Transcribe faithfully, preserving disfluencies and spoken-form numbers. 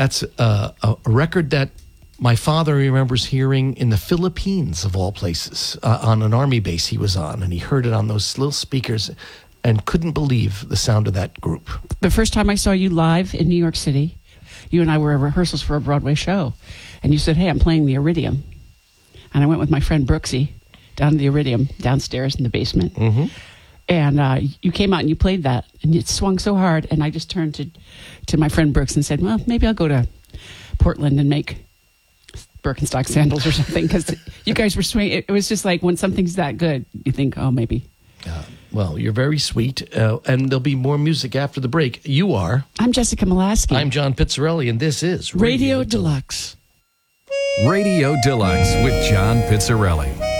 That's uh, a record that my father remembers hearing in the Philippines, of all places, uh, on an army base he was on, and he heard it on those little speakers and couldn't believe the sound of that group. The first time I saw you live in New York City, you and I were at rehearsals for a Broadway show, and you said, hey, I'm playing the Iridium. And I went with my friend Brooksy down to the Iridium downstairs in the basement. Mm-hmm. And uh, you came out and you played that, and it swung so hard, and I just turned to, to my friend Brooks and said, well, maybe I'll go to Portland and make Birkenstock sandals or something, because you guys were swinging. It, it was just like when something's that good, you think, oh, maybe. Uh, well, you're very sweet, uh, and there'll be more music after the break. You are. I'm Jessica Molaski. I'm John Pizzarelli, and this is Radio, Radio Deluxe. Radio Deluxe with John Pizzarelli.